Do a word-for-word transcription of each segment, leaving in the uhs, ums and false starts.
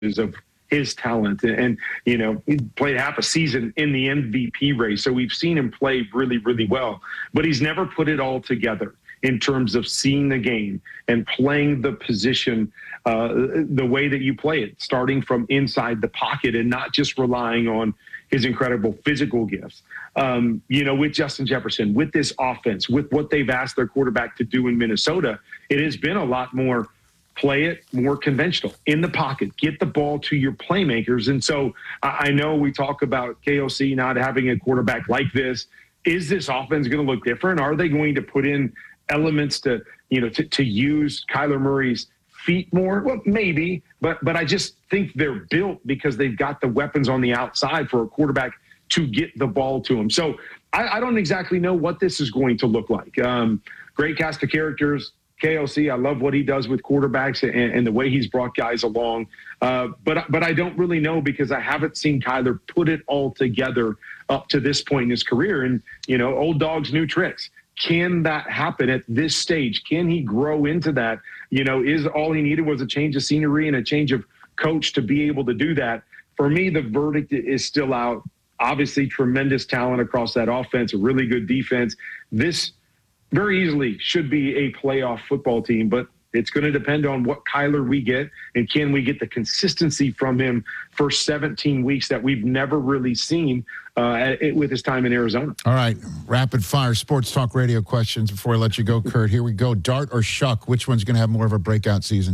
of his talent. And, you know, he played half a season in the M V P race. So we've seen him play really, really well. But he's never put it all together in terms of seeing the game and playing the position uh, the way that you play it, starting from inside the pocket and not just relying on his incredible physical gifts. Um, you know, with Justin Jefferson, with this offense, with what they've asked their quarterback to do in Minnesota, it has been a lot more play it more conventional in the pocket, get the ball to your playmakers. And so I, I know we talk about K O C not having a quarterback like this. Is this offense going to look different? Are they going to put in elements to, you know, to, to use Kyler Murray's feet more? Well, maybe, but but I just think they're built because they've got the weapons on the outside for a quarterback to get the ball to him. So I, I don't exactly know what this is going to look like. Um, great cast of characters. K O C, I love what he does with quarterbacks and, and the way he's brought guys along. Uh, but but I don't really know because I haven't seen Kyler put it all together up to this point in his career. And, you know, old dogs, new tricks. Can that happen at this stage? Can he grow into that? You know, is all he needed was a change of scenery and a change of coach to be able to do that? For me, the verdict is still out. Obviously, tremendous talent across that offense, a really good defense. This very easily should be a playoff football team, but it's going to depend on what Kyler we get and can we get the consistency from him for seventeen weeks that we've never really seen uh, with his time in Arizona. All right, rapid fire sports talk radio questions before I let you go, Kurt. Here we go. Dart or Shuck? Which one's going to have more of a breakout season?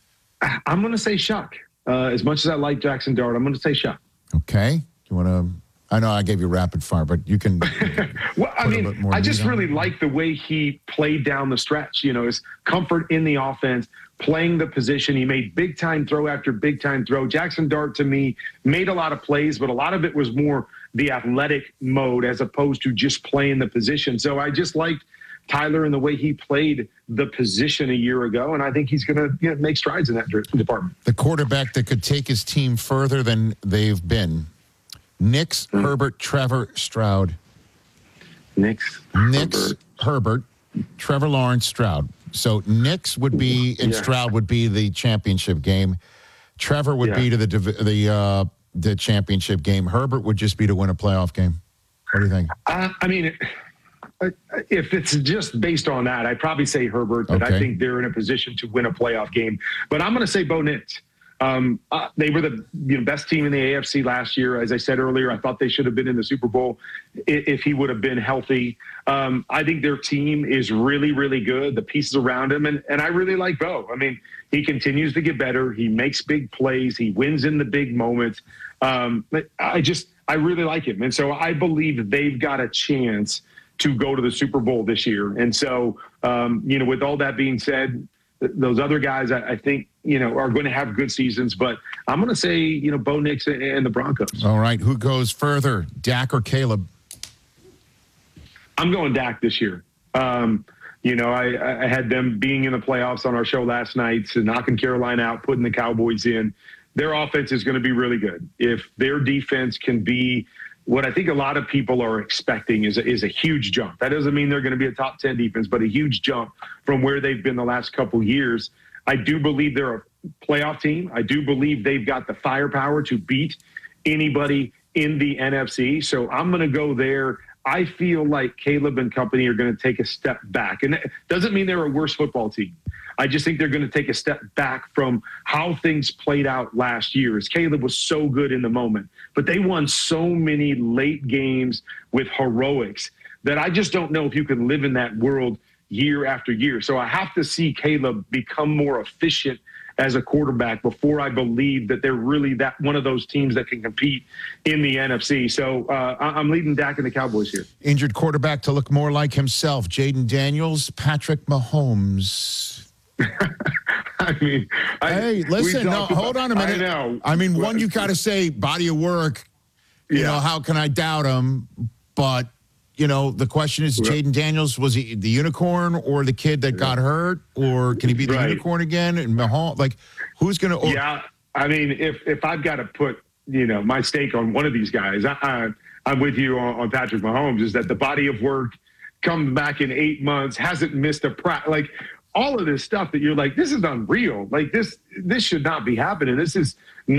I'm going to say Shuck. Uh, as much as I like Jackson Dart, I'm going to say Shuck. Okay. Do you want to? I know I gave you rapid fire, but you can. Well, I mean, I just really like the way he played down the stretch. You know, his comfort in the offense, playing the position. He made big time throw after big time throw. Jackson Dart, to me, made a lot of plays, but a lot of it was more the athletic mode as opposed to just playing the position. So I just liked Tyler and the way he played the position a year ago, and I think he's going to you know, make strides in that department. The quarterback that could take his team further than they've been. Nix, mm. Herbert, Trevor, Stroud. Nix, Nix, Herbert, Herbert Trevor Lawrence, Stroud. So Nix would be, and yeah. Stroud would be the championship game. Trevor would yeah. be to the the uh, the championship game. Herbert would just be to win a playoff game. What do you think? Uh, I mean, if it's just based on that, I'd probably say Herbert, but okay. I think they're in a position to win a playoff game. But I'm going to say Bo Nix. Um, uh, they were the you know, best team in the A F C last year. As I said earlier, I thought they should have been in the Super Bowl if, if he would have been healthy. Um, I think their team is really, really good, the pieces around him. And, and I really like Bo. I mean, he continues to get better. He makes big plays. He wins in the big moments. Um, but I just, I really like him. And so I believe they've got a chance to go to the Super Bowl this year. And so, um, you know, with all that being said, those other guys, I, I think, you know, are going to have good seasons. But I'm going to say, you know, Bo Nix and, and the Broncos. All right. Who goes further, Dak or Caleb? I'm going Dak this year. Um, you know, I, I had them being in the playoffs on our show last night, so knocking Carolina out, putting the Cowboys in. Their offense is going to be really good. If their defense can be what I think a lot of people are expecting is a, is a huge jump. That doesn't mean they're going to be a top ten defense, but a huge jump from where they've been the last couple of years. I do believe they're a playoff team. I do believe they've got the firepower to beat anybody in the N F C. So I'm going to go there. I feel like Caleb and company are going to take a step back. And it doesn't mean they're a worse football team. I just think they're going to take a step back from how things played out last year. As Caleb was so good in the moment, but they won so many late games with heroics that I just don't know if you can live in that world year after year. So I have to see Caleb become more efficient as a quarterback before I believe that they're really that one of those teams that can compete in the N F C. So uh, I'm leading Dak and the Cowboys here. Injured quarterback to look more like himself, Jaden Daniels, Patrick Mahomes. I mean, I, hey, listen, no, hold on a minute. I know. I mean, one, you got to say body of work. You yeah. know, how can I doubt him? But, you know, the question is, yeah. Jaden Daniels, was he the unicorn or the kid that yeah. got hurt? Or can he be the right. unicorn again? And Mahomes, like, who's going to? Yeah, I mean, if if I've got to put, you know, my stake on one of these guys, I, I, I'm with you on, on Patrick Mahomes, is that the body of work comes back in eight months, hasn't missed a practice. Like, all of this stuff that you're like, this is unreal. Like this, this should not be happening. This is